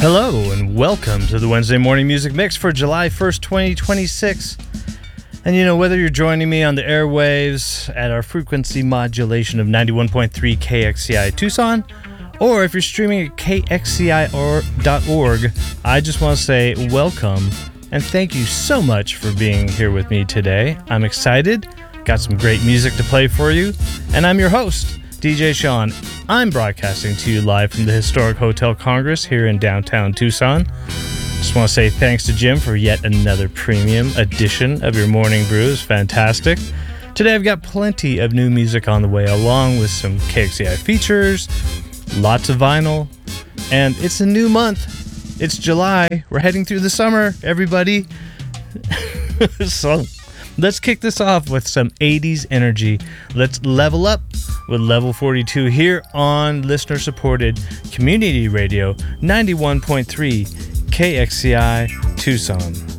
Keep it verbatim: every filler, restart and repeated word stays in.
Hello and welcome to the Wednesday Morning Music Mix for July first, twenty twenty-six. And you know, whether you're joining me on the airwaves at our frequency modulation of ninety-one point three K X C I Tucson, or if you're streaming at K X C I dot org, I just want to say welcome and thank you so much for being here with me today. I'm excited, got some great music to play for you, and I'm your host, D J Sean. I'm broadcasting to you live from the historic Hotel Congress here in downtown Tucson. Just want to say thanks to Jim for yet another premium edition of your Morning Brew. It's fantastic. Today I've got plenty of new music on the way, along with some K X C I features, lots of vinyl, and it's a new month. It's July. We're heading through the summer, everybody. So let's kick this off with some eighties energy. Let's level up with Level forty-two here on listener-supported community radio ninety-one point three K X C I Tucson.